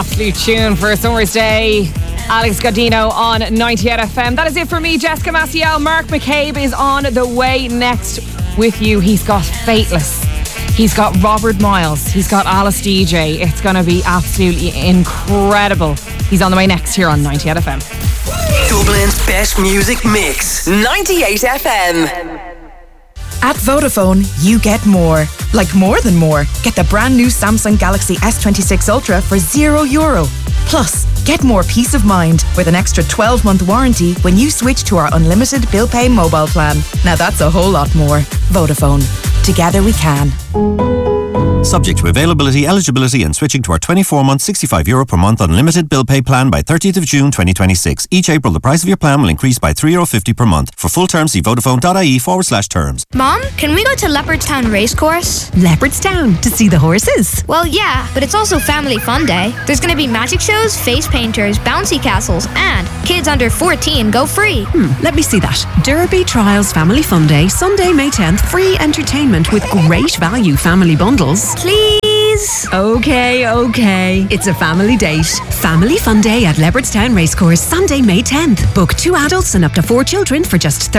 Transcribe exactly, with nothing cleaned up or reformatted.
Absolute tune for a summer's day. Alex Godino on ninety-eight F M. That is it for me, Jessica Maciel. Mark McCabe is on the way next with you. He's got Fateless. He's got Robert Miles. He's got Alice D J. It's going to be absolutely incredible. He's on the way next here on ninety-eight F M. Dublin's best music mix. ninety-eight F M. At Vodafone, you get more. Like more than more. Get the brand new Samsung Galaxy S twenty-six Ultra for zero euro. Plus, get more peace of mind with an extra twelve month warranty when you switch to our unlimited bill pay mobile plan. Now that's a whole lot more. Vodafone. Together we can. Subject to availability, eligibility and switching to our twenty-four month sixty-five euro per month unlimited bill pay plan by thirtieth of June twenty twenty-six. Each April the price of your plan will increase by three euro fifty per month. For full terms see vodafone.ie forward slash terms. Mom, can we go to Leopardstown Racecourse? Leopardstown? To see the horses? Well, yeah, but it's also family fun day. There's going to be magic shows, face painters, bouncy castles, and kids under fourteen go free. Hmm, let me see that. Derby Trials Family Fun Day, Sunday, May tenth. Free entertainment with great value family bundles. Please. Okay, okay. It's a family date. Family Fun Day at Leopardstown Racecourse, Sunday, May tenth. Book two adults and up to four children for just